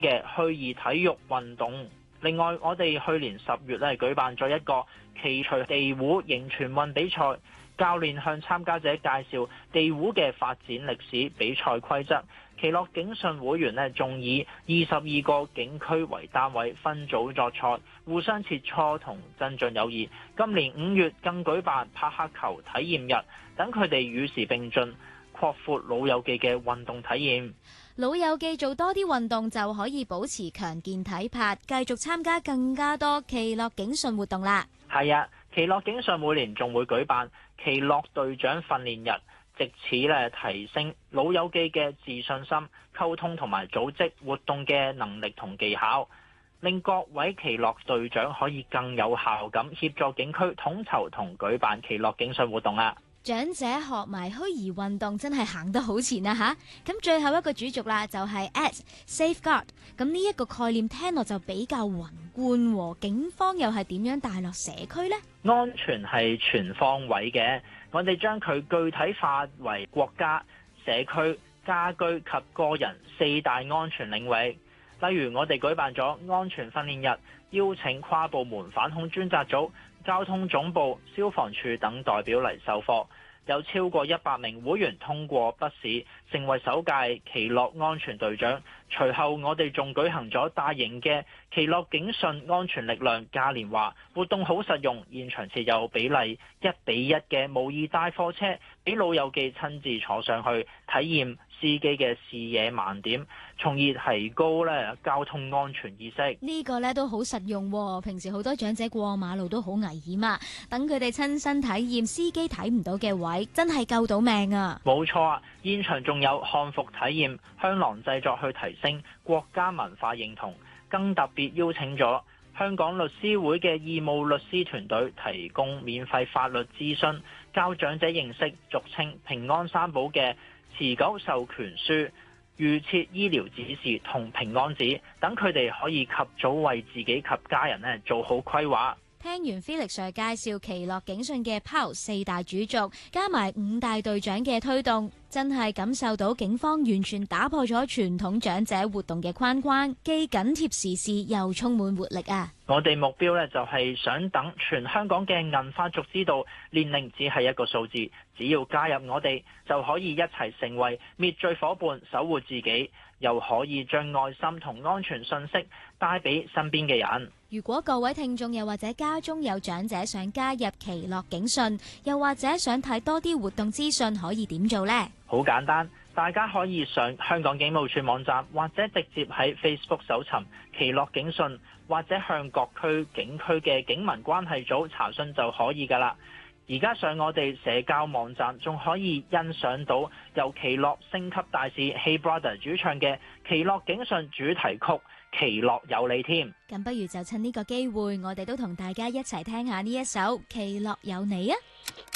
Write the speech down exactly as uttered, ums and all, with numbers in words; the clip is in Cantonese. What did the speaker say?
嘅虛擬體育運動。另外，我哋去年十月咧舉辦咗一個奇趣地壺迎泉運比賽，教練向參加者介紹地壺嘅發展歷史、比賽規則。奇樂警訊會員咧仲以二十二個警區為單位分組作賽，互相切磋同增進友誼。今年五月更舉辦拍黑球體驗日，等佢哋與時並進，擴闊老友記嘅運動體驗。 老友記做多啲運動就可以保持強健體魄，繼續參加更加多奇樂警訊活動啦。 係啊，奇樂警訊每年仲會舉辦奇樂隊長訓練日，藉此咧提升老友記嘅自信心、溝通同埋組織活動嘅能力同技巧，令各位奇樂隊長可以更有效咁協助警區統籌同舉辦奇樂警訊活動啊！ 長者學埋虛擬運動真係行得好前啊吓！咁最後一個主軸啦，就係 S Safeguard。咁呢一個概念聽落就比較宏觀喎，警方又係點樣帶落社區呢？ 安全係全方位嘅，我哋將佢具體化為國家、社區、家居及個人四大安全領域。例如，我哋舉辦咗安全訓練日，邀請跨部門反恐專責組、交通總部、消防處等代表嚟授課，有超過一百名會員通過筆試，成為首屆奇樂安全隊長。隨後我哋仲舉行咗大型嘅奇樂警訊安全力量嘉年華活動，好實用，現場設有比例一比一嘅模擬帶貨車，俾老友記親自坐上去體驗司機嘅視野盲點，從而提高咧交通安全意識。 呢個咧都好實用喎，平時好多長者過馬路都好危險啊，等佢哋親身體驗司機睇唔到嘅位，真係救到命啊！ 冇錯啊，現場仲有漢服體驗、香囊製作去提升國家文化認同，更特別邀請咗香港律師會嘅義務律師團隊提供免費法律諮詢，教長者認識俗稱平安三寶嘅持久授權書、預設醫療指示同平安紙，等佢哋可以及早為自己及家人咧做好規劃。 聽完 Felix Sir 介紹奇樂警訊嘅 P O W 四大主軸，加埋五大隊長嘅推動，真係感受到警方完全打破咗傳統長者活動嘅框框，既緊貼時事又充滿活力啊！ 我哋目標咧就係想等全香港嘅銀髮族知道，年齡只係一個數字，只要加入我哋就可以一齊成為滅罪伙伴，守護自己，又可以將愛心同安全信息帶俾身邊嘅人。 如果各位聽眾又或者家中有長者想加入奇樂警訊，又或者想睇多啲活動資訊，可以點做呢？ 好簡單，大家可以上香港警務處網站，或者直接喺 Facebook 搜尋奇樂警訊，或者向各區警區嘅警民關係組查詢就可以㗎啦。而家上我哋社交網站，仲可以欣賞到由奇樂星級大使 Hey Brother 主唱嘅奇樂警訊主題曲《奇樂有你》添。 咁不如就趁呢個機會，我哋都同大家一齊聽下呢一首《奇樂有你》啊！